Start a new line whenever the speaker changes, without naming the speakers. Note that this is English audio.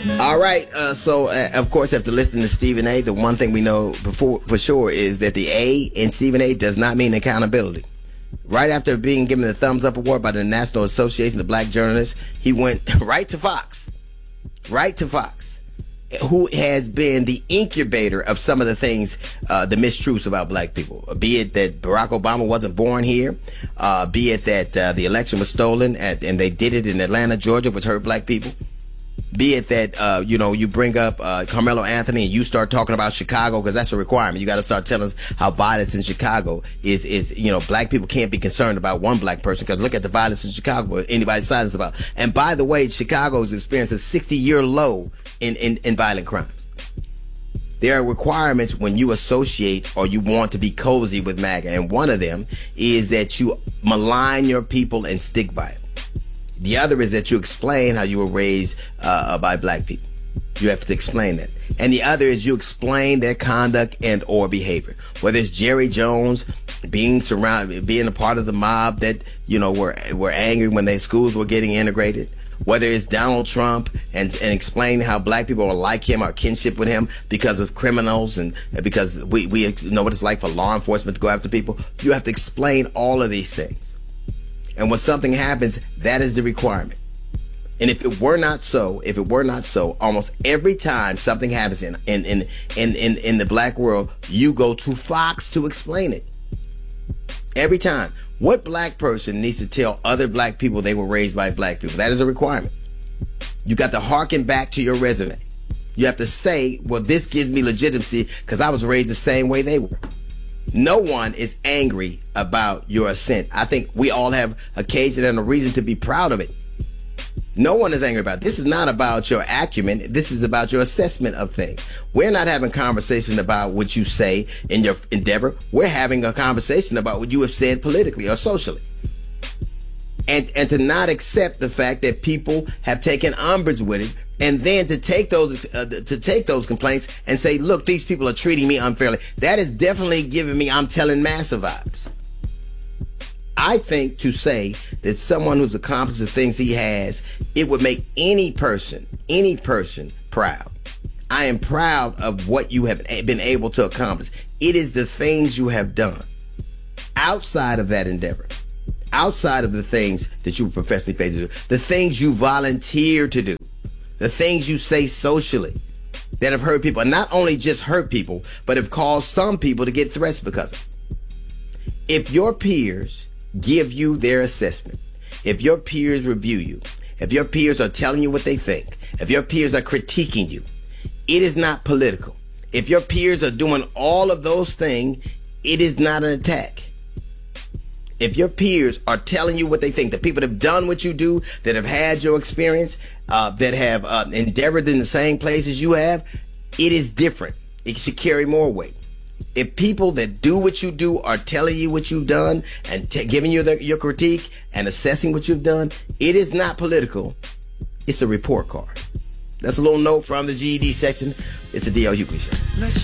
All right. Of course, after listening to Stephen A., the one thing we know for sure is that the A in Stephen A. does not mean accountability. Right after being given the Thumbs Up Award by the National Association of Black Journalists, he went right to Fox, who has been the incubator of some of the things, the mistruths about black people. Be it that Barack Obama wasn't born here, be it that the election was stolen and they did it in Atlanta, Georgia, which hurt black people. Be it that, you bring up Carmelo Anthony and you start talking about Chicago, because that's a requirement. You got to start telling us how violence in Chicago is black people can't be concerned about one black person, because look at the violence in Chicago, anybody's silence about. And by the way, Chicago's experienced a 60-year low in violent crimes. There are requirements when you associate or you want to be cozy with MAGA, and one of them is that you malign your people and stick by it. The other is that you explain how you were raised by black people. You have to explain that. And the other is you explain their conduct and or behavior. Whether it's Jerry Jones being a part of the mob that, were angry when their schools were getting integrated. Whether it's Donald Trump and explain how black people are like him, our kinship with him because of criminals and because we know what it's like for law enforcement to go after people. You have to explain all of these things. And when something happens, that is the requirement. And if it were not so, almost every time something happens in the black world, you go to Fox to explain it. Every time. What black person needs to tell other black people they were raised by black people? That is a requirement. You got to hearken back to your resume. You have to say, well, this gives me legitimacy because I was raised the same way they were. No one is angry about your ascent. I think we all have occasion and a reason to be proud of it. No one is angry about it. This is not about your acumen. This is about your assessment of things. We're not having a conversation about what you say in your endeavor. We're having a conversation about what you have said politically or socially. And to not accept the fact that people have taken umbrage with it, and then to take those complaints and say, look, these people are treating me unfairly. That is definitely giving me I'm telling massa vibes. I think to say that someone who's accomplished the things he has, it would make any person proud. I am proud of what you have been able to accomplish. It is the things you have done outside of that endeavor. Outside of the things that you were professionally paid to do, the things you volunteer to do, the things you say socially that have hurt people, and not only just hurt people, but have caused some people to get threats because of it. If your peers give you their assessment, if your peers review you, if your peers are telling you what they think, if your peers are critiquing you, it is not political. If your peers are doing all of those things, it is not an attack. If your peers are telling you what they think, the people that have done what you do, that have had your experience, that have endeavored in the same place as you have, it is different. It should carry more weight. If people that do what you do are telling you what you've done and giving you your critique and assessing what you've done, it is not political. It's a report card. That's a little note from the GED section. It's the D.L. Hughley Show.